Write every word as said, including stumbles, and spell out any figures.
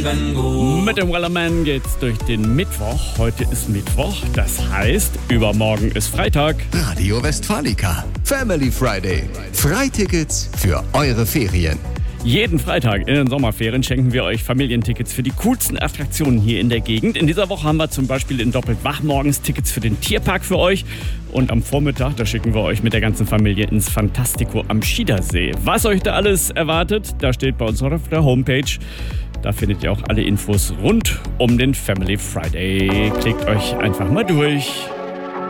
Mit dem Wellerman geht's durch den Mittwoch. Heute ist Mittwoch, das heißt, übermorgen ist Freitag. Radio Westfalica. Family Friday. Freitickets für eure Ferien. Jeden Freitag in den Sommerferien schenken wir euch Familientickets für die coolsten Attraktionen hier in der Gegend. In dieser Woche haben wir zum Beispiel in Doppelt Wach morgens Tickets für den Tierpark für euch. Und am Vormittag, da schicken wir euch mit der ganzen Familie ins Fantastico am Schiedersee. Was euch da alles erwartet, da steht bei uns auf der Homepage. Da findet ihr auch alle Infos rund um den Family Friday. Klickt euch einfach mal durch.